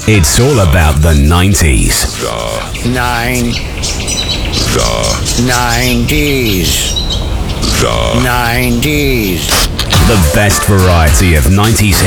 It's all about the 90s. The 90s. The 90s. The best variety of 90s